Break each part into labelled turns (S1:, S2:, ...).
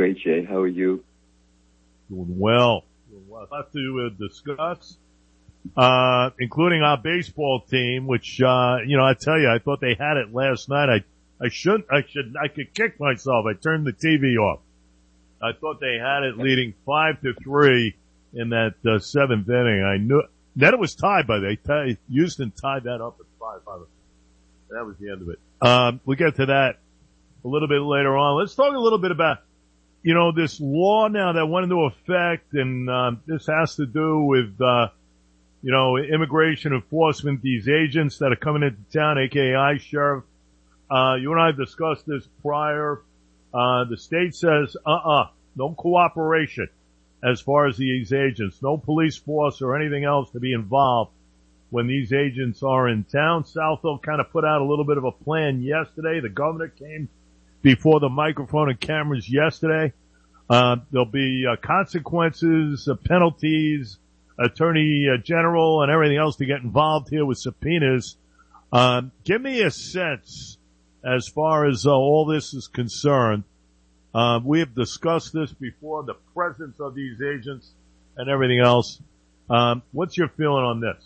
S1: great, Jay. How are you?
S2: Doing well. A lot to discuss, including our baseball team, which, I tell you, I thought they had it last night. I could kick myself. I turned the TV off. I thought they had it leading 5-3 in that, seventh inning. I knew, then it was tied by Houston tied that up at 5. That was the end of it. We'll get to that a little bit later on. Let's talk a little bit about, this law now that went into effect, and this has to do with, immigration enforcement, these agents that are coming into town, aka sheriff. You and I discussed this prior. The state says, no cooperation as far as these agents, no police force or anything else to be involved when these agents are in town. Southfield kind of put out a little bit of a plan yesterday. The governor came before the microphone and cameras yesterday. There'll be consequences, penalties, attorney general, and everything else to get involved here with subpoenas. Give me a sense as far as all this is concerned. We have discussed this before, the presence of these agents and everything else. What's your feeling on this?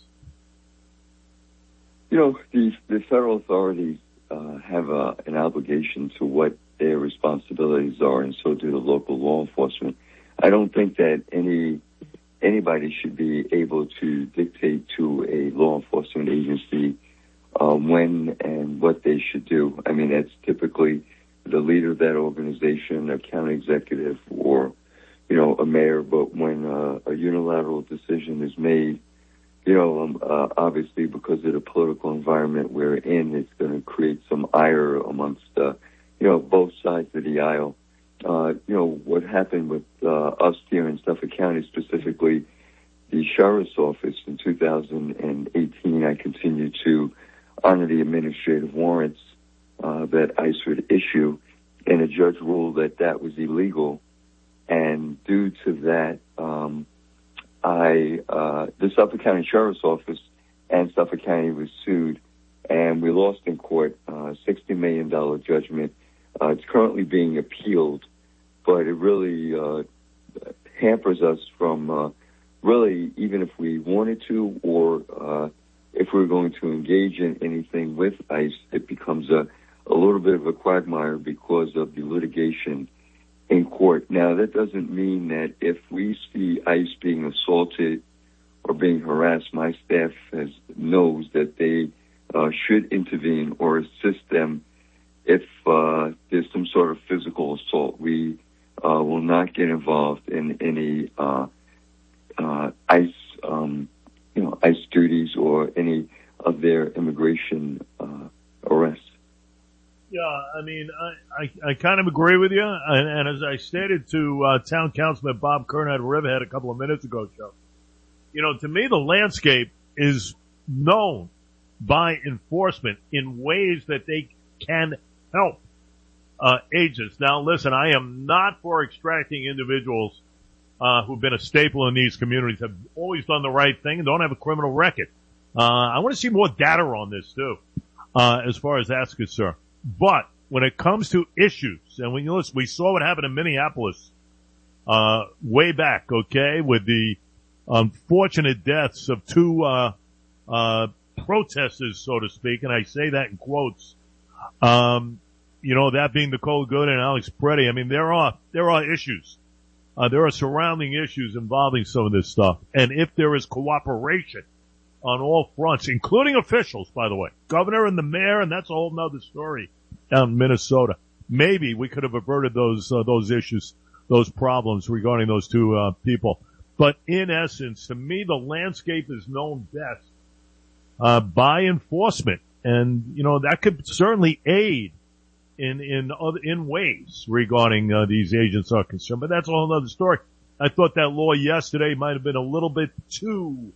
S1: The federal authorities have an obligation to what their responsibilities are, and so do the local law enforcement. I don't think that anybody should be able to dictate to a law enforcement agency when and what they should do. I mean, that's typically the leader of that organization, a county executive, or a mayor. But when a unilateral decision is made, obviously because of the political environment we're in, it's going to create some ire amongst, both sides of the aisle. What happened with us here in Suffolk County, specifically the sheriff's office in 2018, I continued to honor the administrative warrants that ICE would issue, and a judge ruled that that was illegal. And due to that, the Suffolk County Sheriff's Office and Suffolk County was sued, and we lost in court $60 million judgment. It's currently being appealed, but it really hampers us from really, even if we wanted to, or if we're going to engage in anything with ICE, it becomes a little bit of a quagmire because of the litigation in court. Now, that doesn't mean that if we see ICE being assaulted or being harassed, my staff knows that they should intervene or assist them if there's some sort of physical assault. We will not get involved in any ICE, ICE duties or any of their immigration arrests.
S2: Yeah, I mean, I kind of agree with you. And as I stated to Town Councilman Bob Kern at Riverhead a couple of minutes ago, Joe, to me the landscape is known by enforcement in ways that they can help agents. Now, listen, I am not for extracting individuals who've been a staple in these communities, have always done the right thing, and don't have a criminal record. I want to see more data on this, too, as far as that's concerned. But when it comes to issues, and when you listen, we saw what happened in Minneapolis way back, okay, with the unfortunate deaths of two protesters, so to speak, and I say that in quotes. That being Nicole Good and Alex Preddy. I mean, there are issues. There are surrounding issues involving some of this stuff. And if there is cooperation on all fronts, including officials, by the way, governor and the mayor, and that's a whole nother story down in Minnesota, maybe we could have averted those issues, those problems regarding those two people. But in essence, to me, the landscape is known best by enforcement. And, that could certainly aid in ways regarding these agents are concerned. But that's a whole other story. I thought that law yesterday might have been a little bit too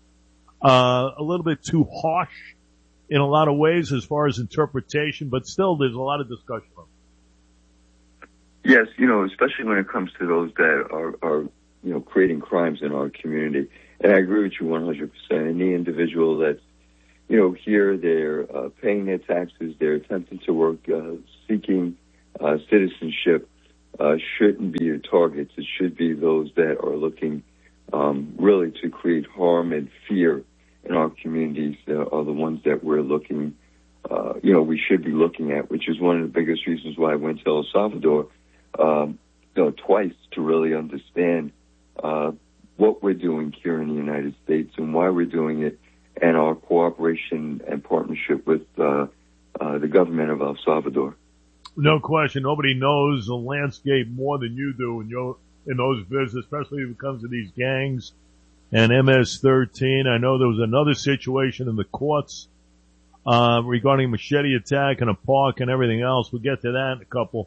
S2: harsh in a lot of ways as far as interpretation, but still there's a lot of discussion on it.
S1: Yes, especially when it comes to those that are creating crimes in our community. And I agree with you 100%. Any individual that's here, they're paying their taxes, they're attempting to work, seeking citizenship, shouldn't be your targets. It should be those that are looking really to create harm and fear in our communities are the ones that we're looking, we should be looking at, which is one of the biggest reasons why I went to El Salvador, twice to really understand what we're doing here in the United States and why we're doing it, and our cooperation and partnership with the government of El Salvador.
S2: No question. Nobody knows the landscape more than you do in those visits, especially when it comes to these gangs and MS-13. I know there was another situation in the courts regarding machete attack in a park and everything else. We'll get to that in a couple.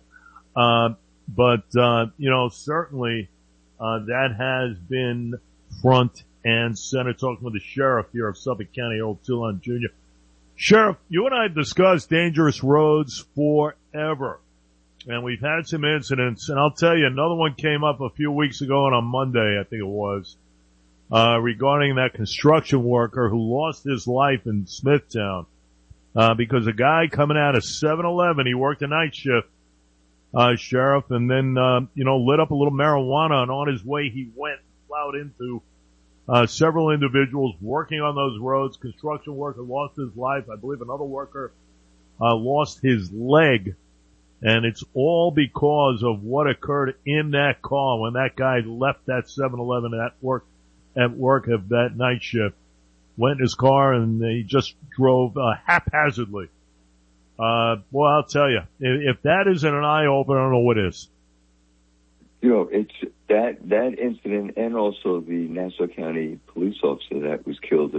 S2: Certainly that has been front and center. Talking with the sheriff here of Suffolk County, Earl Tillon Jr. Sheriff, you and I have discussed dangerous roads forever, and we've had some incidents, and I'll tell you, another one came up a few weeks ago, and on Monday, I think it was, regarding that construction worker who lost his life in Smithtown, because a guy coming out of 7-Eleven, he worked a night shift, Sheriff, and then, lit up a little marijuana, and on his way he went, plowed into several individuals working on those roads. Construction worker lost his life. I believe another worker lost his leg. And it's all because of what occurred in that car when that guy left that 7-Eleven at work of that night shift. Went in his car and he just drove haphazardly. Well, I'll tell you, if that isn't an eye-opener, I don't know what is.
S1: It's that incident, and also the Nassau County police officer that was killed,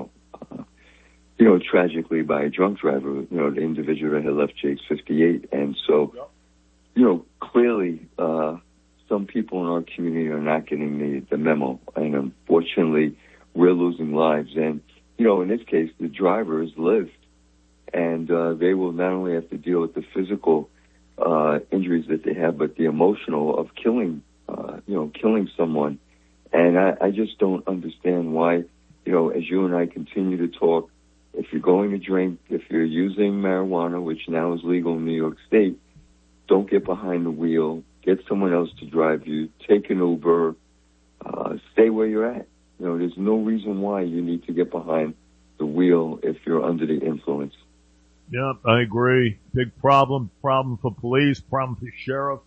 S1: tragically by a drunk driver, the individual that had left Jake's 58. And so, clearly, some people in our community are not getting the memo. And unfortunately, we're losing lives. And, in this case, the drivers lived. And they will not only have to deal with the physical injuries that they have, but the emotional of killing someone. And I just don't understand why, as you and I continue to talk, if you're going to drink, if you're using marijuana, which now is legal in New York State, don't get behind the wheel. Get someone else to drive you. Take an Uber. Stay where you're at. There's no reason why you need to get behind the wheel if you're under the influence.
S2: Yep, I agree. Big problem for police, problem for sheriff,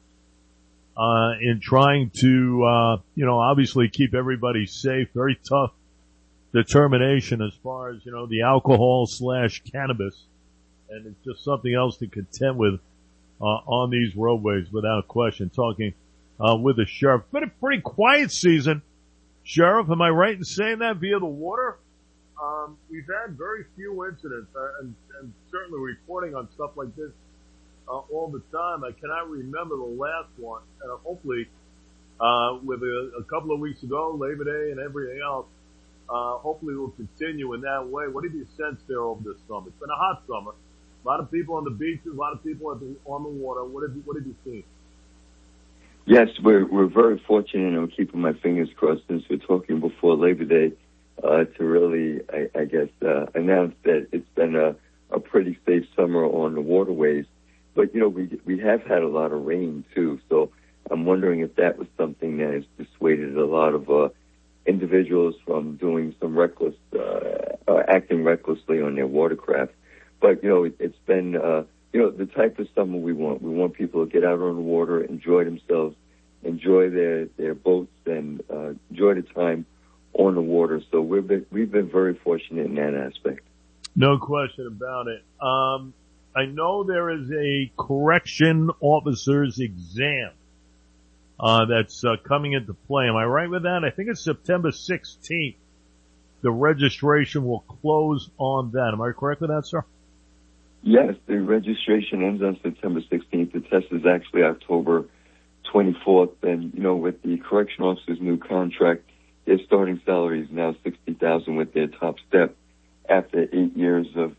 S2: in trying to, obviously keep everybody safe. Very tough determination as far as, the alcohol/cannabis. And it's just something else to contend with, on these roadways without question. Talking, with the sheriff. Been a pretty quiet season. Sheriff, am I right in saying that via the water? We've had very few incidents, and certainly reporting on stuff like this all the time. I cannot remember the last one, and hopefully, with a couple of weeks ago, Labor Day and everything else, hopefully we'll continue in that way. What have you sensed there over this summer? It's been a hot summer. A lot of people on the beaches, a lot of people on the water. What have you seen?
S1: Yes, we're very fortunate, and I'm keeping my fingers crossed since we're talking before Labor Day, to really, I guess, announce that it's been a pretty safe summer on the waterways. But, we have had a lot of rain, too. So I'm wondering if that was something that has dissuaded a lot of individuals from doing some acting recklessly on their watercraft. But, it's been, the type of summer we want. We want people to get out on the water, enjoy themselves, enjoy their boats, and enjoy the time on the water. So we've been very fortunate in that aspect.
S2: No question about it. I know there is a correction officer's exam that's coming into play. Am I right with that? I think it's September 16th. The registration will close on that. Am I correct with that, sir?
S1: Yes, the registration ends on September 16th. The test is actually October 24th. And, with the correction officer's new contract, their starting salary is now $60,000 with their top step after 8 years of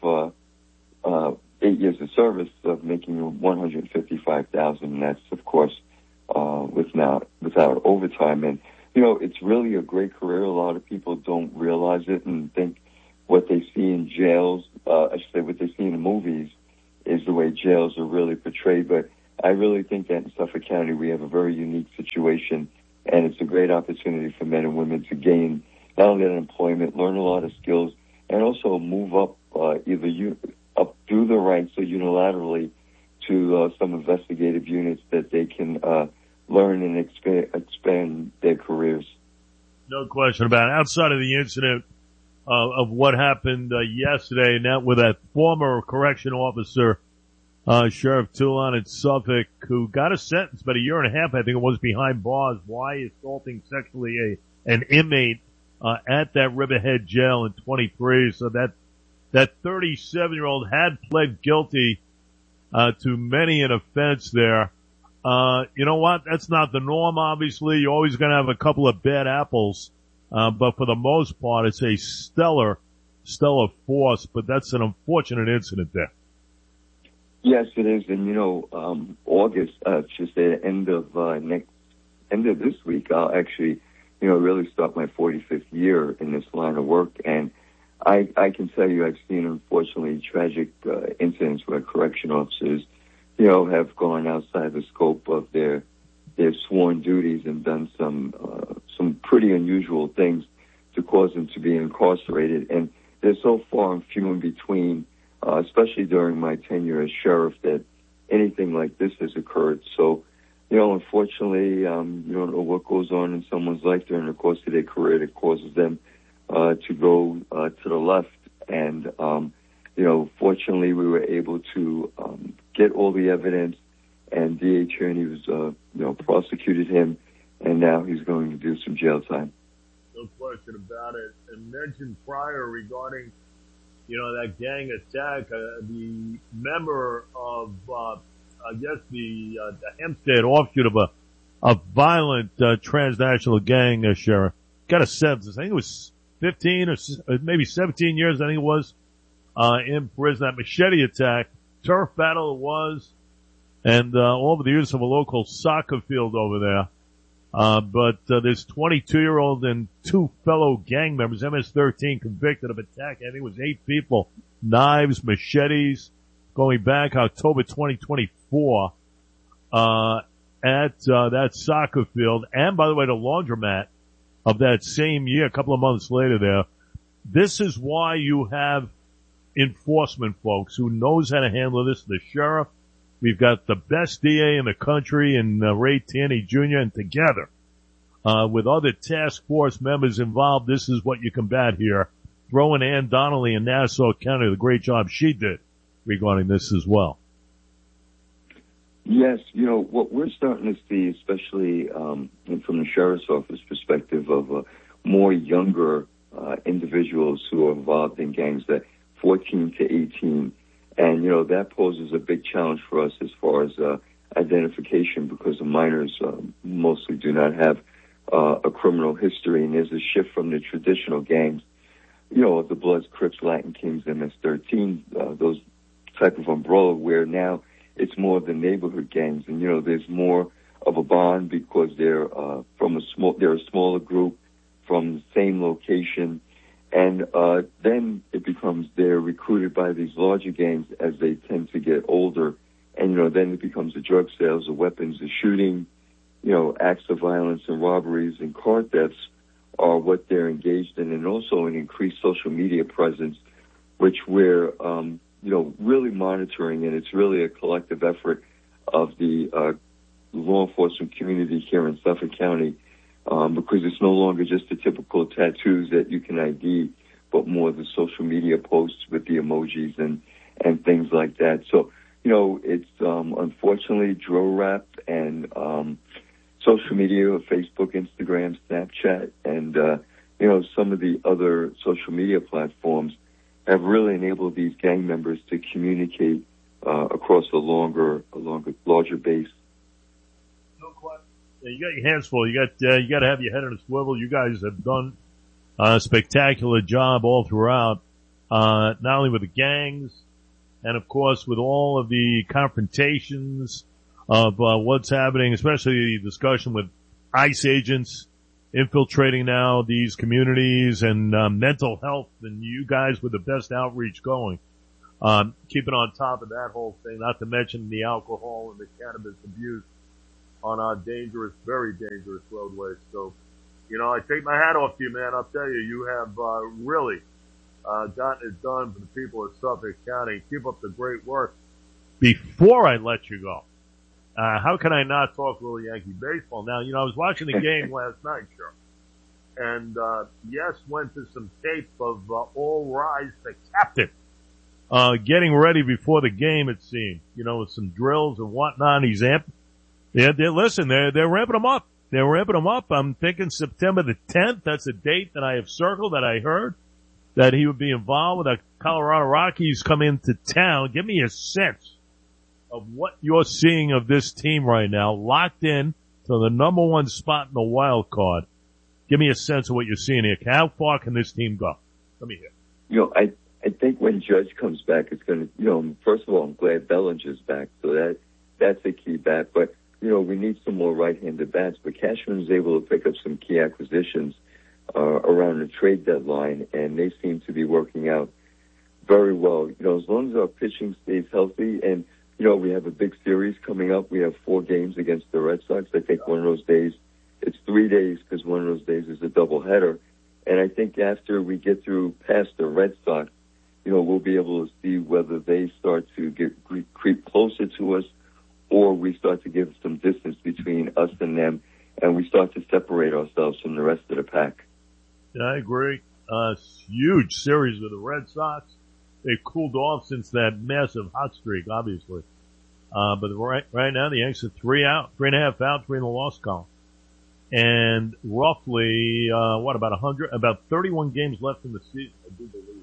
S1: service of making $155,000. And that's, of course, without overtime. And, it's really a great career. A lot of people don't realize it and think what they see in jails, what they see in the movies is the way jails are really portrayed. But I really think that in Suffolk County we have a very unique situation, and it's a great opportunity for men and women to gain not only that employment, learn a lot of skills, and also move up up through the ranks or unilaterally to some investigative units that they can learn and expand their careers.
S2: No question about it. Outside of the incident of what happened yesterday, and that with that former correction officer, Sheriff Toulon in Suffolk, who got a sentence about a year and a half, I think it was, behind bars. Why assaulting sexually an inmate at that Riverhead jail in 23. So that 37-year-old had pled guilty to many an offense there. You know what? That's not the norm, obviously. You're always going to have a couple of bad apples. But for the most part, it's a stellar force, but that's an unfortunate incident there.
S1: Yes, it is. And, August, just the end of this week, I'll actually, really start my 45th year in this line of work. And I can tell you I've seen, unfortunately, tragic incidents where correction officers, have gone outside the scope of their sworn duties and done some pretty unusual things to cause them to be incarcerated. And they're so far and few in between, especially during my tenure as sheriff, that anything like this has occurred. So, unfortunately, you don't know what goes on in someone's life during the course of their career that causes them to go to the left. And, fortunately, we were able to get all the evidence, and D.A. Cherney was, prosecuted him, and now he's going to do some jail time.
S2: No question about it. And mentioned prior regarding, that gang attack, the member of, I guess the Hempstead offshoot of a violent transnational gang, Sheriff, got a sentence. I think it was 15 or maybe 17 years, I think it was, in prison. That machete attack, turf battle it was, and over the use of a local soccer field over there. But this 22-year-old and two fellow gang members, MS-13, convicted of attack. I think it was 8 people, knives, machetes, going back October 2024 at that soccer field. And by the way, the laundromat of that same year, a couple of months later there. This is why you have enforcement folks who knows how to handle this. The sheriff, we've got the best DA in the country in Ray Tierney Jr. and together, with other task force members involved, this is what you combat here. Throw in Ann Donnelly in Nassau County, the great job she did regarding this as well.
S1: Yes, what we're starting to see, especially from the sheriff's office perspective, of more younger individuals who are involved in gangs, that 14 to 18. And, that poses a big challenge for us as far as identification, because the minors mostly do not have a criminal history. And there's a shift from the traditional gangs, the Bloods, Crips, Latin Kings, MS-13, those type of umbrella, where now it's more of the neighborhood gangs. And, there's more of a bond because they're they're a smaller group from the same location. And then it becomes they're recruited by these larger gangs as they tend to get older. And, then it becomes the drug sales, the weapons, the shooting, acts of violence and robberies and car thefts are what they're engaged in. And also an increased social media presence, which we're, really monitoring. And it's really a collective effort of the law enforcement community here in Suffolk County. Because it's no longer just the typical tattoos that you can ID, but more the social media posts with the emojis and things like that. So, it's unfortunately drill rap and social media, Facebook, Instagram, Snapchat, and some of the other social media platforms have really enabled these gang members to communicate across a larger base.
S2: No question. You got your hands full. You got to have your head on a swivel. You guys have done a spectacular job all throughout, not only with the gangs and of course with all of the confrontations of what's happening, especially the discussion with ICE agents infiltrating now these communities and mental health, and you guys with the best outreach going. keeping on top of that whole thing, not to mention the alcohol and the cannabis abuse on our dangerous, very dangerous roadways. So, I take my hat off to you, man. I'll tell you, you have really gotten it done for the people of Suffolk County. Keep up the great work. Before I let you go, how can I not talk a little Yankee baseball? Now, I was watching the game last night, sure. And yes, went to some tape of All Rise the Captain getting ready before the game, it seemed, with some drills and whatnot. He's amped. Listen, they're ramping him up. They're ramping him up. I'm thinking September the 10th. That's a date that I have circled, that I heard that he would be involved with the Colorado Rockies come into town. Give me a sense of what you're seeing of this team right now, locked in to the number one spot in the wild card. Give me a sense of what you're seeing here. How far can this team go? Let me hear.
S1: I think when Judge comes back, it's going to, first of all, I'm glad Bellinger's back, so that's a key bat. But, we need some more right-handed bats. But Cashman was able to pick up some key acquisitions around the trade deadline, and they seem to be working out very well. As long as our pitching stays healthy, and, we have a big series coming up. We have 4 games against the Red Sox. I think one of those days, it's 3 days because one of those days is a doubleheader. And I think after we get through past the Red Sox, we'll be able to see whether they start to creep closer to us, or we start to give some distance between us and them, and we start to separate ourselves from the rest of the pack.
S2: Yeah, I agree. Huge series with the Red Sox. They've cooled off since that massive hot streak, obviously. But right now the Yanks are 3.5 out, 3 in the loss column. And roughly, about 31 games left in the season, I do believe.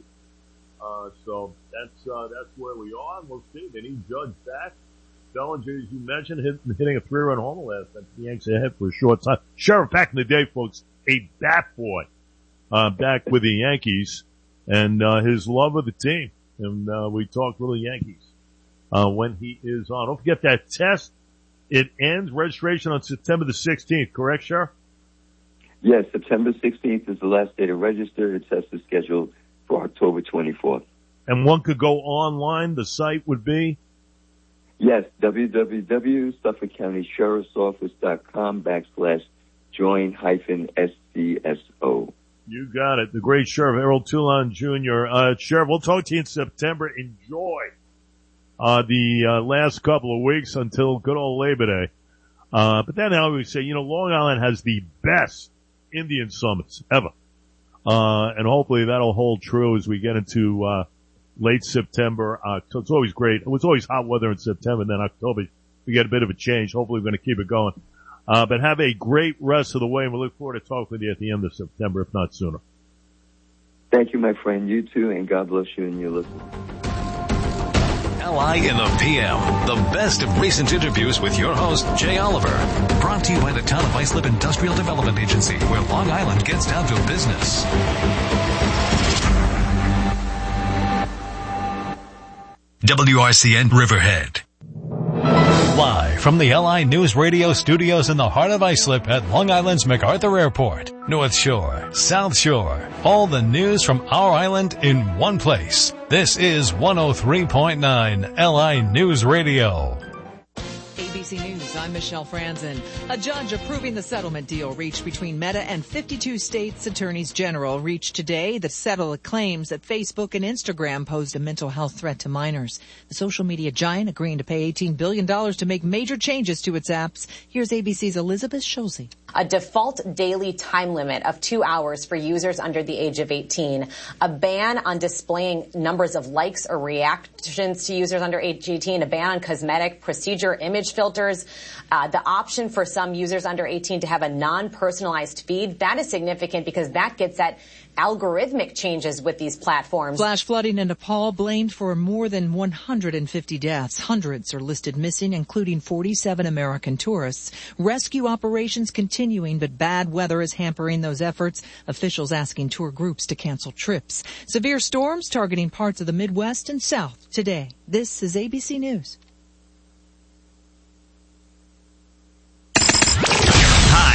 S2: So that's where we are, and we'll see. They need Judge back. Bellinger, as you mentioned, hitting a 3-run homer last night. The Yanks ahead for a short time. Sheriff back in the day, folks, a bat boy, back with the Yankees, and his love of the team. And we talked with the Yankees when he is on. Don't forget that test. It ends registration on September the 16th, correct, Sheriff?
S1: Yes, September 16th is the last day to register. The test is scheduled for October 24th. And
S2: one could go online. The site would be?
S1: Yes, www.suffolkcountysherif's.com/join-SCSO.
S2: You got it. The great Sheriff Errol Toulon Jr. Sheriff, we'll talk to you in September. Enjoy the last couple of weeks until good old Labor Day. But then I always say, Long Island has the best Indian summits ever. And hopefully that'll hold true as we get into late September. It's always great. It was always hot weather in September, and then October we get a bit of a change. Hopefully we're going to keep it going. But have a great rest of the way, and we look forward to talking with you at the end of September, if not sooner.
S1: Thank you, my friend. You too, and God bless you and your listeners.
S3: LI in the PM, the best of recent interviews with your host, Jay Oliver. Brought to you by the Town of Islip Industrial Development Agency, where Long Island gets down to business. WRCN Riverhead. Live from the LI News Radio studios in the heart of Islip at Long Island's MacArthur Airport. North Shore, South Shore, all the news from our island in one place. This is 103.9 LI News Radio.
S4: ABC News, I'm Michelle Franzen. A judge approving the settlement deal reached between Meta and 52 states' attorneys general reached today that settle claims that Facebook and Instagram posed a mental health threat to minors. The social media giant agreeing to pay $18 billion to make major changes to its apps. Here's ABC's Elizabeth Schulze.
S5: A default daily time limit of 2 hours for users under the age of 18. A ban on displaying numbers of likes or reactions to users under age 18. A ban on cosmetic procedure image filters. The option for some users under 18 to have a non-personalized feed. That is significant because that gets at algorithmic changes with these platforms.
S4: Flash flooding in Nepal blamed for more than 150 deaths. Hundreds are listed missing, including 47 American tourists. Rescue operations continuing, but bad weather is hampering those efforts. Officials asking tour groups to cancel trips. Severe storms targeting parts of the Midwest and South today. This is ABC News.
S6: Hi, I'm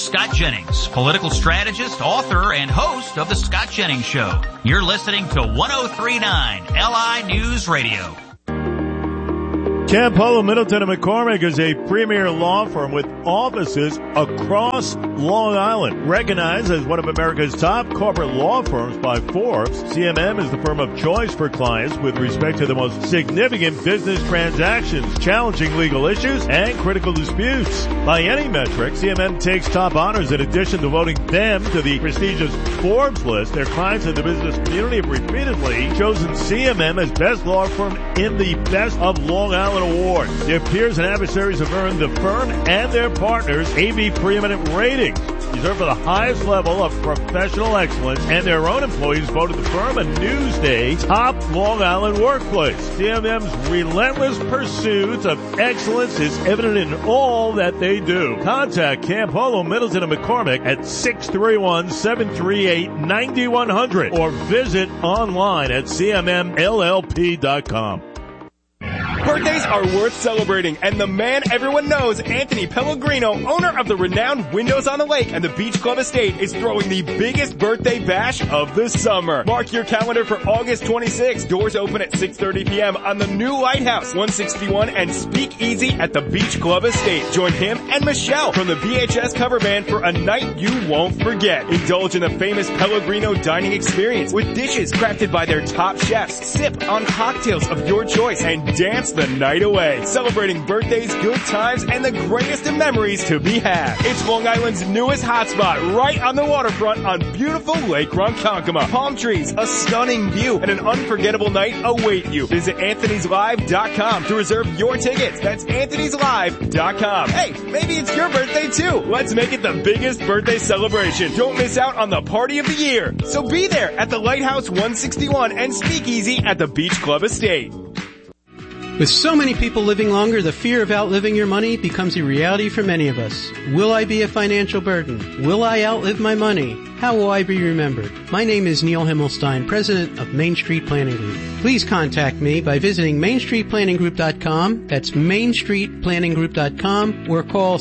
S6: Scott Jennings, political strategist, author, and host of The Scott Jennings Show. You're listening to 103.9 LI News Radio.
S2: Campolo, Middleton & McCormick is a premier law firm with offices across Long Island. Recognized as one of America's top corporate law firms by Forbes, CMM is the firm of choice for clients with respect to the most significant business transactions, challenging legal issues, and critical disputes. By any metric, CMM takes top honors in addition to voting them to the prestigious Forbes list. Their clients in the business community have repeatedly chosen CMM as best law firm in the Best of Long Island Award. Their peers and adversaries have earned the firm and their partners AV Preeminent ratings, reserved for the highest level of professional excellence, and their own employees voted the firm a Newsday top Long Island workplace. CMM's relentless pursuit of excellence is evident in all that they do. Contact Campolo, Middleton & McCormick at 631-738-9100 or visit online at cmmllp.com.
S7: Birthdays are worth celebrating, and the man everyone knows, Anthony Pellegrino, owner of the renowned Windows on the Lake and the Beach Club Estate, is throwing the biggest birthday bash of the summer. Mark your calendar for August 26th. Doors open at 6:30 p.m. on the new Lighthouse, 161 and Speakeasy at the Beach Club Estate. Join him and Michelle from the VHS cover band for a night you won't forget. Indulge in the famous Pellegrino dining experience with dishes crafted by their top chefs. Sip on cocktails of your choice and dance the night away. Celebrating birthdays, good times, and the greatest of memories to be had. It's Long Island's newest hotspot, right on the waterfront on beautiful Lake Ronkonkoma. Palm trees, a stunning view, and an unforgettable night await you. Visit Anthony'sLive.com to reserve your tickets. That's Anthony'sLive.com. Hey, maybe it's your birthday too. Let's make it the biggest birthday celebration. Don't miss out on the party of the year. So be there at the Lighthouse 161 and Speakeasy at the Beach Club Estate.
S8: With so many people living longer, the fear of outliving your money becomes a reality for many of us. Will I be a financial burden? Will I outlive my money? How will I be remembered? My name is Neil Himmelstein, president of Main Street Planning Group. Please contact me by visiting mainstreetplanninggroup.com. That's mainstreetplanninggroup.com, or call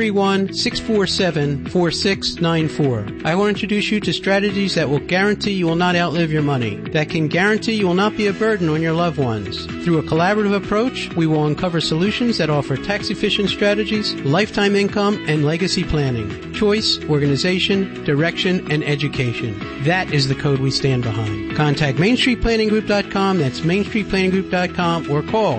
S8: 631-647-4694. I will introduce you to strategies that will guarantee you will not outlive your money, that can guarantee you will not be a burden on your loved ones. Through a collaborative approach, we will uncover solutions that offer tax-efficient strategies, lifetime income, and legacy planning, choice, organization, direction, and education. That is the code we stand behind. Contact mainstreetplanninggroup.com. That's mainstreetplanninggroup.com, or call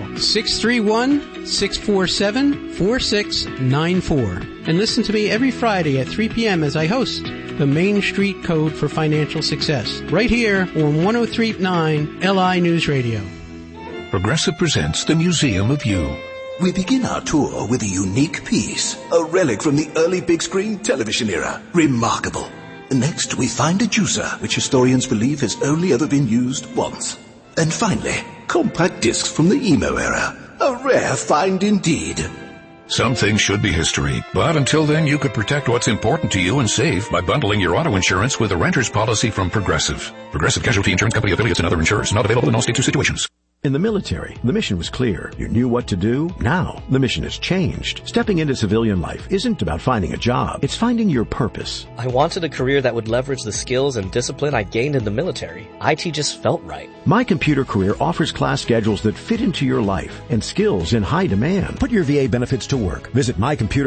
S8: 631-647-4694. And listen to me every Friday at 3 p.m. as I host the Main Street Code for Financial Success, right here on 103.9 LI News Radio.
S9: Progressive presents the Museum of You.
S10: We begin our tour with a unique piece, a relic from the early big screen television era. Remarkable. Next, we find a juicer, which historians believe has only ever been used once. And finally, compact discs from the emo era. A rare find indeed.
S9: Some things should be history, but until then you could protect what's important to you and save by bundling your auto insurance with a renter's policy from Progressive. Progressive Casualty Insurance Company affiliates and other insurers, not available in all states or situations.
S11: In the military, the mission was clear. You knew what to do. Now, the mission has changed. Stepping into civilian life isn't about finding a job. It's finding your purpose.
S12: I wanted a career that would leverage the skills and discipline I gained in the military. IT just felt right.
S11: My Computer Career offers class schedules that fit into your life and skills in high demand. Put your VA benefits to work. Visit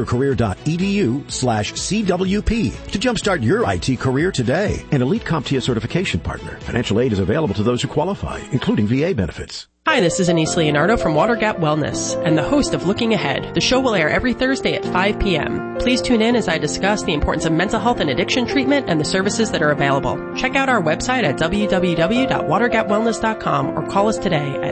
S11: mycomputercareer.edu/CWP to jumpstart your IT career today. An elite CompTIA certification partner. Financial aid is available to those who qualify, including VA benefits.
S13: Hi, this is Anise Leonardo from Water Gap Wellness and the host of Looking Ahead. The show will air every Thursday at 5 p.m. Please tune in as I discuss the importance of mental health and addiction treatment and the services that are available. Check out our website at www.watergapwellness.com or call us today at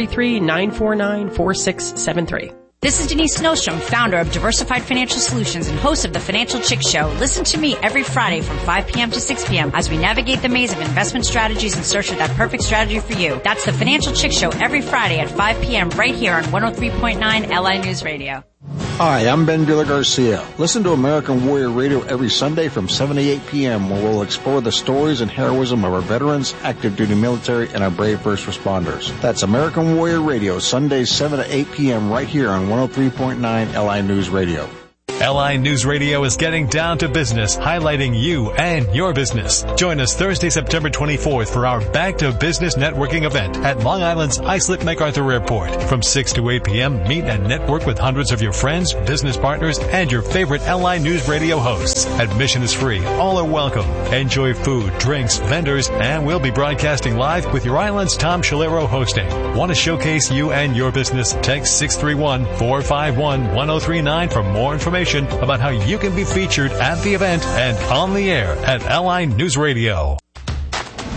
S13: 833-949-4673.
S14: This is Denise Snowstrom, founder of Diversified Financial Solutions and host of The Financial Chick Show. Listen to me every Friday from 5 p.m. to 6 p.m. as we navigate the maze of investment strategies in search of that perfect strategy for you. That's The Financial Chick Show every Friday at 5 p.m. right here on 103.9 LI News Radio.
S15: Hi, I'm Ben Villa Garcia. Listen to American Warrior Radio every Sunday from 7 to 8 p.m. where we'll explore the stories and heroism of our veterans, active duty military, and our brave first responders. That's American Warrior Radio, Sundays 7 to 8 p.m. right here on 103.9 LI News Radio.
S3: LI News Radio is getting down to business, highlighting you and your business. Join us Thursday, September 24th for our Back to Business networking event at Long Island's Islip MacArthur Airport. From 6 to 8 p.m., meet and network with hundreds of your friends, business partners, and your favorite LI News Radio hosts. Admission is free. All are welcome. Enjoy food, drinks, vendors, and we'll be broadcasting live with your island's Tom Shalero hosting. Want to showcase you and your business? Text 631-451-1039 for more information about how you can be featured at the event and on the air at LI News Radio.